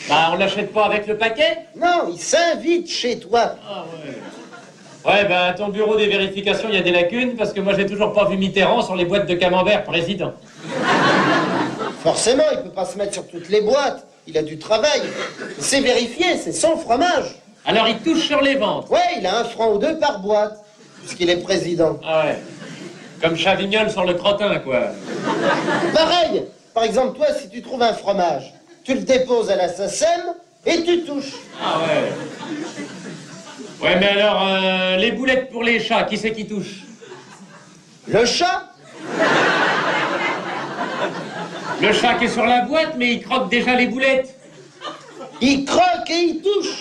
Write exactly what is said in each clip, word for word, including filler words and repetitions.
Bah, on l'achète pas avec le paquet? Non, il s'invite chez toi. Ah ouais. Ouais, ben, à ton bureau des vérifications, il y a des lacunes, parce que moi, j'ai toujours pas vu Mitterrand sur les boîtes de camembert président. Forcément, il peut pas se mettre sur toutes les boîtes. Il a du travail. C'est vérifié, c'est sans fromage. Alors, il touche sur les ventes? Ouais, il a un franc ou deux par boîte, puisqu'il est président. Ah ouais. Comme Chavignol sur le crottin, quoi. Pareil. Par exemple, toi, si tu trouves un fromage, tu le déposes à la S A C E M et tu touches. Ah ouais. Ouais, mais alors, euh, les boulettes pour les chats, qui c'est qui touche? Le chat? Le chat qui est sur la boîte, mais il croque déjà les boulettes. Il croque et il touche.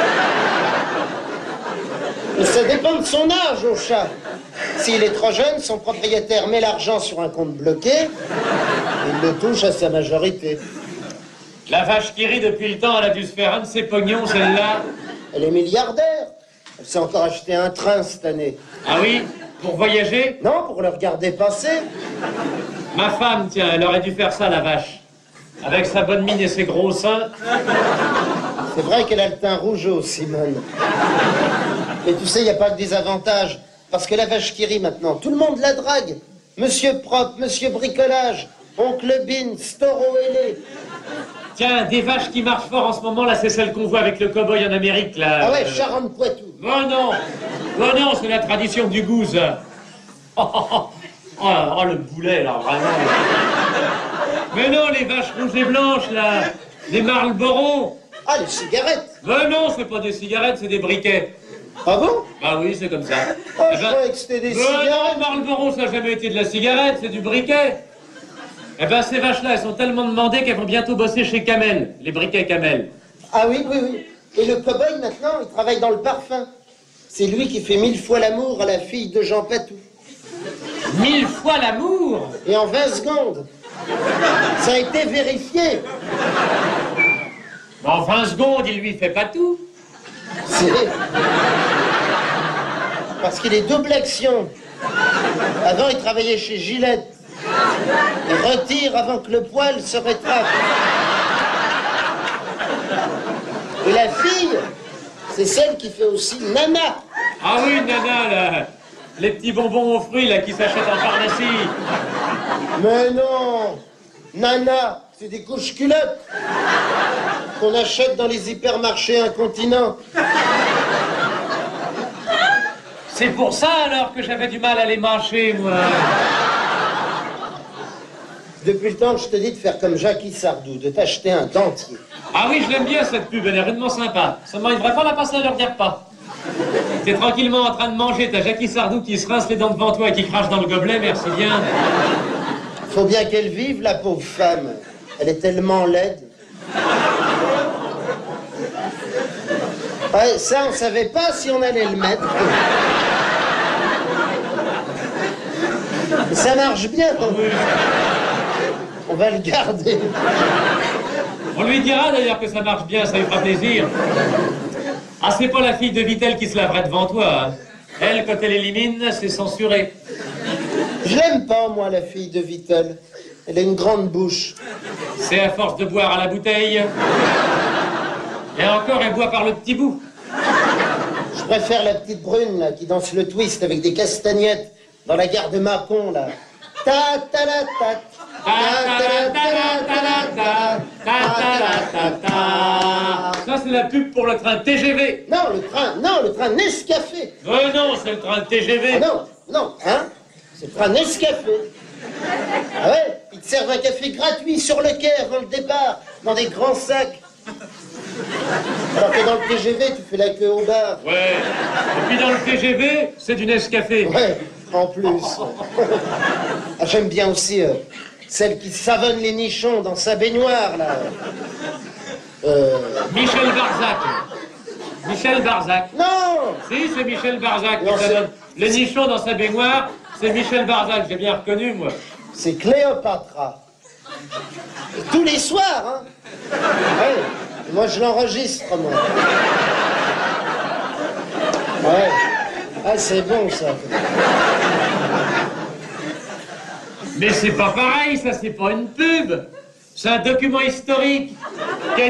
Mais ça dépend de son âge au chat. S'il est trop jeune, son propriétaire met l'argent sur un compte bloqué, il le touche à sa majorité. La vache qui rit depuis le temps, elle a dû se faire un de ses pognons, celle-là. Elle est milliardaire. Elle s'est encore acheté un train cette année. Ah oui? Pour voyager? Non, pour le regarder passer. Ma femme, tiens, elle aurait dû faire ça, la vache. Avec sa bonne mine et ses gros seins. C'est vrai qu'elle a le teint rougeau, Simone. Mais tu sais, il n'y a pas que des avantages. Parce que la vache qui rit maintenant, tout le monde la drague. Monsieur Propre, Monsieur Bricolage, Oncle Bin, Storo Ailé. Tiens, des vaches qui marchent fort en ce moment, là, c'est celle qu'on voit avec le cow-boy en Amérique, là. Ah ouais, euh... Charente-Poitou. Oh non! Oh non, c'est la tradition du gouze. Oh, oh, oh. Oh, oh, le boulet, là, vraiment. Mais non, les vaches rouges et blanches, là. Les Marlboro. Ah, les cigarettes. Mais non, c'est pas des cigarettes, c'est des briquets. Ah bon? Bah oui, c'est comme ça. Oh, Eh je ben, croyais que c'était des mais cigarettes. non, Marlboro, ça n'a jamais été de la cigarette, c'est du briquet. Eh ben, ces vaches-là, elles sont tellement demandées qu'elles vont bientôt bosser chez Camel, les briquets Camel. Ah oui, oui, oui. Et le cow-boy, maintenant, il travaille dans le parfum. C'est lui qui fait mille fois l'amour à la fille de Jean Patou. Mille fois l'amour? Et en vingt secondes. Ça a été vérifié. En vingt secondes, il lui fait pas tout. C'est... Parce qu'il est double action. Avant, il travaillait chez Gillette. Il retire avant que le poil se rétracte. Et la fille, c'est celle qui fait aussi Nana. Ah oui, Nana, là. Les petits bonbons aux fruits, là, qui s'achètent en pharmacie. Mais non, Nana, c'est des couches culottes qu'on achète dans les hypermarchés incontinents. C'est pour ça, alors, que j'avais du mal à les mâcher, moi. Depuis le temps que je te dis de faire comme Jackie Sardou, de t'acheter un dentier. Ah oui, je l'aime bien, cette pub, elle est rudement sympa. Seulement, il ne devrait pas la passer à l'heure des repas. T'es tranquillement en train de manger, t'as Jackie Sardou qui se rince les dents devant toi et qui crache dans le gobelet, merci bien. Faut bien qu'elle vive, la pauvre femme. Elle est tellement laide. Ouais, ça, on savait pas si on allait le mettre. Mais ça marche bien, ton... On va le garder. On lui dira d'ailleurs que ça marche bien, ça lui fera plaisir. Ah, c'est pas la fille de Vittel qui se laverait devant toi. Hein. Elle, quand elle élimine, c'est censuré. Je l'aime pas, moi, la fille de Vittel. Elle a une grande bouche. C'est à force de boire à la bouteille. Et encore, elle boit par le petit bout. Je préfère la petite brune, là, qui danse le twist avec des castagnettes dans la gare de Mâcon, là. Ta ta la ta. Ça, c'est la pub pour le train T G V. Non, le train, non, le train Nescafé. Oh non, c'est le train T G V. Ah non, non, hein, c'est le train Nescafé. Ah ouais, ils te servent un café gratuit sur le quai avant le départ, dans des grands sacs. Alors que dans le T G V, tu fais la queue au bar. Ouais. Et puis dans le T G V, c'est du Nescafé. Ouais, en plus. Ah, j'aime bien aussi euh, celle qui savonne les nichons dans sa baignoire, là. Euh... Michel Barzac. Michel Barzac. Non! Si, c'est Michel Barzac Non, qui savonne le nichon dans sa baignoire. C'est Michel Barzac, j'ai bien reconnu, moi. C'est Cléopatra. Et tous les soirs, hein? Ouais. Moi, je l'enregistre, moi. Ouais. Ah, c'est bon, ça. Mais c'est pas pareil, ça, c'est pas une pub. C'est un document historique.